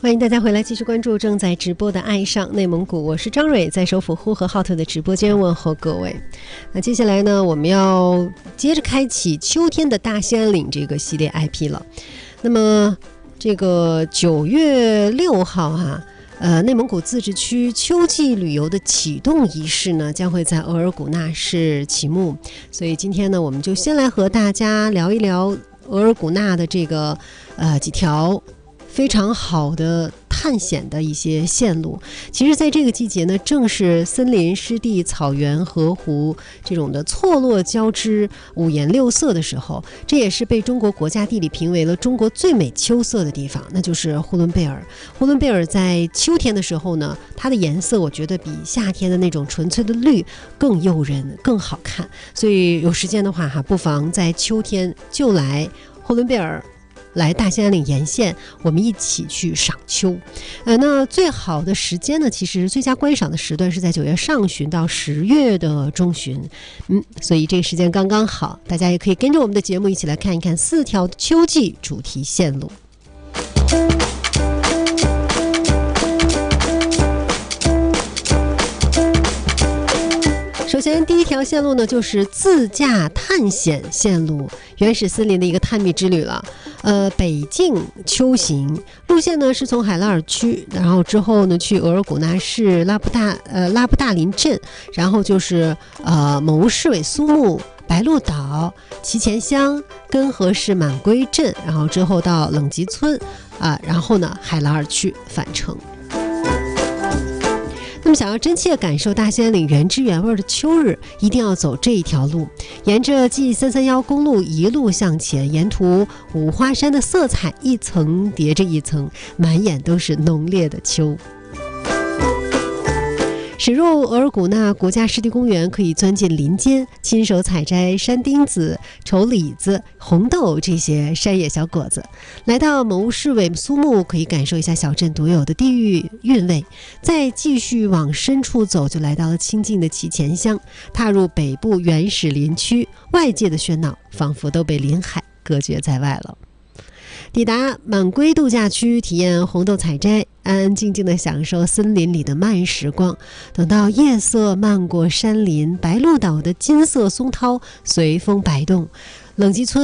欢迎大家回来继续关注正在直播的爱上内蒙古，我是张蕊，在首府呼和浩特的直播间问候各位。那接下来呢，我们要接着开启秋天的大兴安岭这个系列 IP 了。那么这个9月6号内蒙古自治区秋季旅游的启动仪式呢，将会在额尔古纳市启幕。所以今天呢，我们就先来和大家聊一聊额尔古纳的这个几条非常好的探险的一些线路。其实在这个季节呢，正是森林、湿地、草原、河湖这种的错落交织、五颜六色的时候，这也是被中国国家地理评为了中国最美秋色的地方，那就是呼伦贝尔。呼伦贝尔在秋天的时候呢，它的颜色我觉得比夏天的那种纯粹的绿更诱人、更好看。所以有时间的话不妨在秋天就来呼伦贝尔，来大兴安岭沿线，我们一起去赏秋。那最好的时间呢，其实最佳观赏的时段是在9月上旬到10月的中旬。所以这个时间刚刚好，大家也可以跟着我们的节目一起来看一看4条秋季主题线路。首先第一条线路呢，就是自驾探险线路，原始森林的一个探秘之旅了。北境秋行路线呢，是从海拉尔区，然后之后呢去额尔古纳市拉布大林镇，然后就是某市委苏木、白鹿岛、祁前乡、根河市满归镇，然后之后到冷集村然后呢海拉尔区返程。那么想要真切感受大兴安岭原汁原味的秋日，一定要走这一条路，沿着 G331公路一路向前，沿途五花山的色彩一层叠着一层，满眼都是浓烈的秋。驶入额尔古纳国家湿地公园，可以钻进林间，亲手采摘山丁子、丑李子、红豆这些山野小果子。来到某乌市委苏木，可以感受一下小镇独有的地域韵味。再继续往深处走，就来到了清静的祁前乡，踏入北部原始林区，外界的喧闹仿佛都被林海隔绝在外了。抵达满归度假区，体验红豆采摘，安安静静地享受森林里的慢时光。等到夜色漫过山林，白鹿岛的金色松涛随风摆动，冷集村